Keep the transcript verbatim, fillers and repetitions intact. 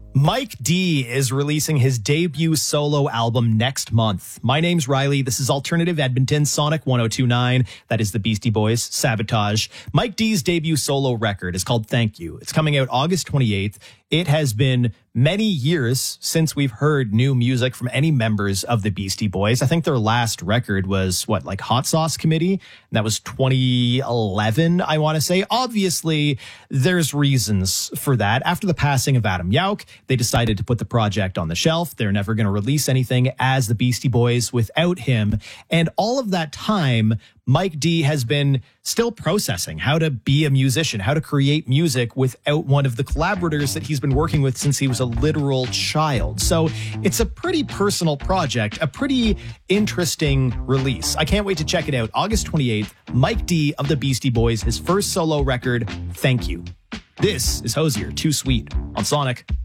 Mike D is releasing his debut solo album next month. My name's Riley. This is Alternative Edmonton, Sonic one oh two point nine. That is the Beastie Boys, Sabotage. Mike D's debut solo record is called Thank You. It's coming out August twenty-eighth. It has been many years since we've heard new music from any members of the Beastie Boys. I think their last record was, what, like Hot Sauce Committee? That was twenty eleven, I want to say. Obviously, there's reasons for that. After the passing of Adam Yauch, they decided to put the project on the shelf. They're never going to release anything as the Beastie Boys without him. And all of that time, Mike D has been still processing how to be a musician, how to create music without one of the collaborators that he's been working with since he was a literal child. So it's a pretty personal project, a pretty interesting release. I can't wait to check it out. August twenty-eighth, Mike D of the Beastie Boys, his first solo record, Thank You. This is Hozier, Too Sweet on Sonic.